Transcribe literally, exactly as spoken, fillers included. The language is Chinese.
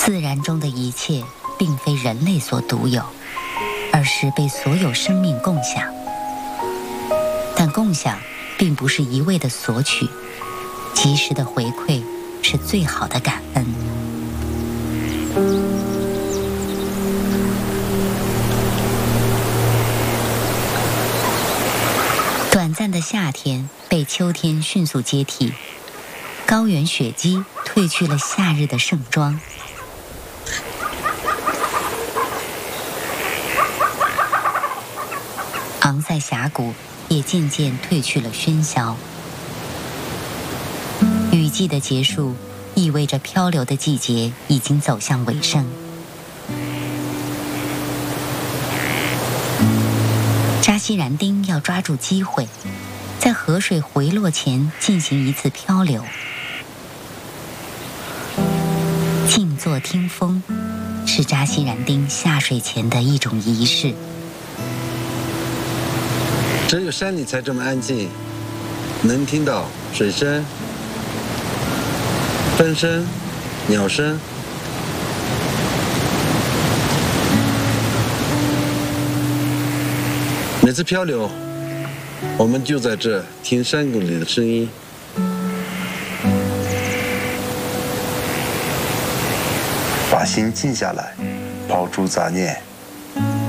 自然中的一切并非人类所独有，而是被所有生命共享。但共享并不是一味的索取，及时的回馈是最好的感恩。短暂的夏天被秋天迅速接替，高原雪积褪去了夏日的盛装。昂塞峡谷也渐渐褪去了喧嚣。雨季的结束意味着漂流的季节已经走向尾声。扎西然丁要抓住机会，在河水回落前进行一次漂流。静坐听风是扎西然丁下水前的一种仪式。 只有山里才这么安静，能听到水声、风声、鸟声。每次漂流，我们就在这听山谷里的声音。 把心静下来，抛出杂念，